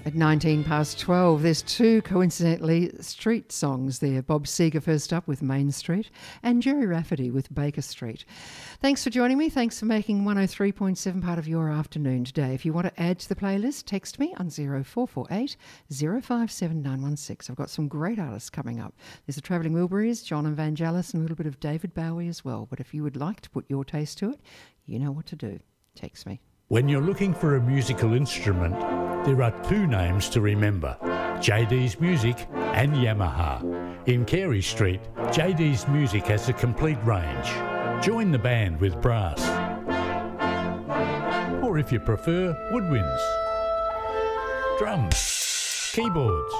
At 19 past 12, there's two, coincidentally, street songs there. Bob Seger first up with Main Street and Jerry Rafferty with Baker Street. Thanks for joining me. Thanks for making 103.7 part of your afternoon today. If you want to add to the playlist, text me on 0448 057 916. I've got some great artists coming up. There's the Travelling Wilburys, John Evangelis, and a little bit of David Bowie as well. But if you would like to put your taste to it, you know what to do. Text me. When you're looking for a musical instrument, there are two names to remember, JD's Music and Yamaha. In Carey Street, JD's Music has a complete range. Join the band with brass. Or if you prefer, woodwinds, drums, keyboards,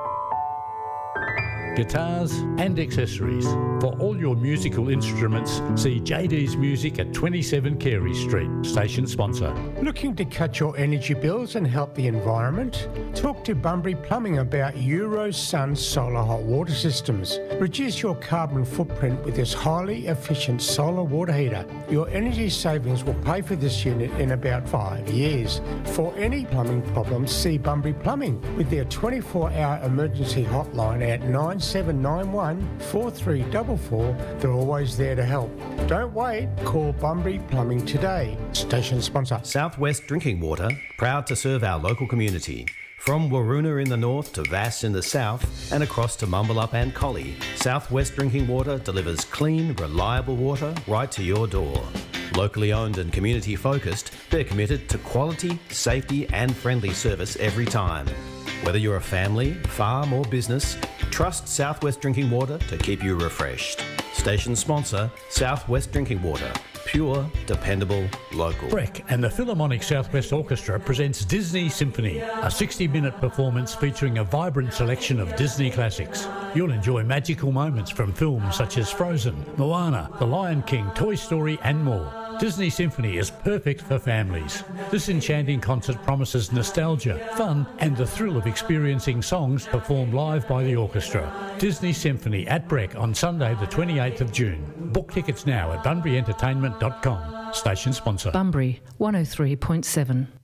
guitars and accessories. For all your musical instruments, see JD's Music at 27 Carey Street, station sponsor. Looking to cut your energy bills and help the environment? Talk to Bunbury Plumbing about Eurosun solar hot water systems. Reduce your carbon footprint with this highly efficient solar water heater. Your energy savings will pay for this unit in about 5 years. For any plumbing problems, see Bunbury Plumbing with their 24-hour emergency hotline at 9791 4344. They're always there to help. Don't wait. Call Bunbury Plumbing today. Station sponsor. Southwest Drinking Water, proud to serve our local community. From Waroona in the north to Vass in the south and across to Mumbalup and Collie, Southwest Drinking Water delivers clean, reliable water right to your door. Locally owned and community focused, they're committed to quality, safety and friendly service every time. Whether you're a family, farm or business, trust Southwest Drinking Water to keep you refreshed. Station sponsor, Southwest Drinking Water. Pure, dependable, local. Breck and the Philharmonic Southwest Orchestra presents Disney Symphony, a 60-minute performance featuring a vibrant selection of Disney classics. You'll enjoy magical moments from films such as Frozen, Moana, The Lion King, Toy Story and more. Disney Symphony is perfect for families. This enchanting concert promises nostalgia, fun and the thrill of experiencing songs performed live by the orchestra. Disney Symphony at Breck on Sunday the 28th of June. Book tickets now at bunburyentertainment.com. Station sponsor. Bunbury 103.7.